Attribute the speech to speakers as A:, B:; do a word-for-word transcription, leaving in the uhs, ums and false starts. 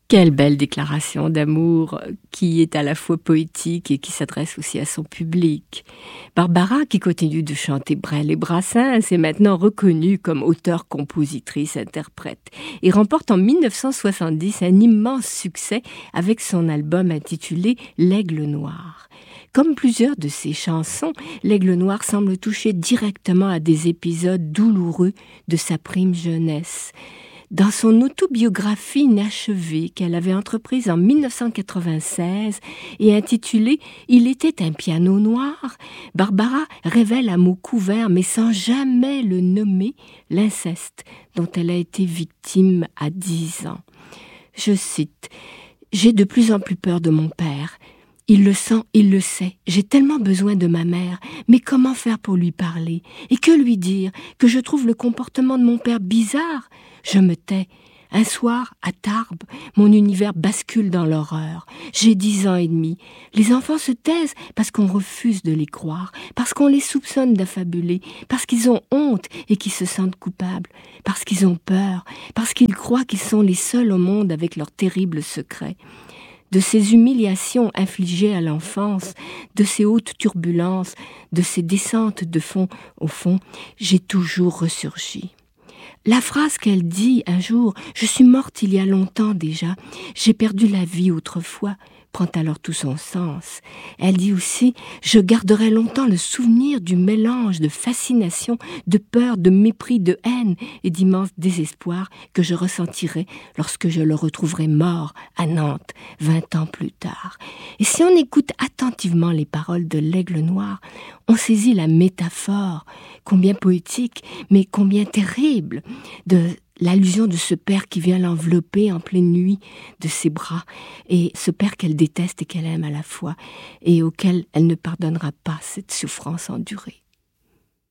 A: Quelle belle déclaration d'amour qui est à la fois poétique et qui s'adresse aussi à son public. Barbara, qui continue de chanter Brel et Brassens, est maintenant reconnue comme auteure, compositrice, interprète et remporte en mille neuf cent soixante-dix un immense succès avec son album intitulé L'Aigle Noir. Comme plusieurs de ses chansons, L'Aigle Noir semble toucher directement à des épisodes douloureux de sa prime jeunesse. Dans son autobiographie inachevée qu'elle avait entreprise en mille neuf cent quatre-vingt-seize et intitulée « Il était un piano noir », Barbara révèle à mots couverts, mais sans jamais le nommer, l'inceste dont elle a été victime à dix ans. Je cite « J'ai de plus en plus peur de mon père. Il le sent, il le sait. J'ai tellement besoin de ma mère. Mais comment faire pour lui parler? Et que lui dire? Que je trouve le comportement de mon père bizarre? Je me tais. Un soir, à Tarbes, mon univers bascule dans l'horreur. J'ai dix ans et demi. Les enfants se taisent parce qu'on refuse de les croire, parce qu'on les soupçonne d'affabuler, parce qu'ils ont honte et qu'ils se sentent coupables, parce qu'ils ont peur, parce qu'ils croient qu'ils sont les seuls au monde avec leurs terribles secrets. De ces humiliations infligées à l'enfance, de ces hautes turbulences, de ces descentes de fond au fond, j'ai toujours ressurgi. La phrase qu'elle dit un jour « Je suis morte il y a longtemps déjà, j'ai perdu la vie autrefois », prend alors tout son sens. Elle dit aussi « Je garderai longtemps le souvenir du mélange de fascination, de peur, de mépris, de haine et d'immense désespoir que je ressentirai lorsque je le retrouverai mort à Nantes, vingt ans plus tard. » Et si on écoute attentivement les paroles de l'Aigle Noir, on saisit la métaphore, combien poétique, mais combien terrible, de l'allusion de ce père qui vient l'envelopper en pleine nuit de ses bras, et ce père qu'elle déteste et qu'elle aime à la fois, et auquel elle ne pardonnera pas cette souffrance endurée.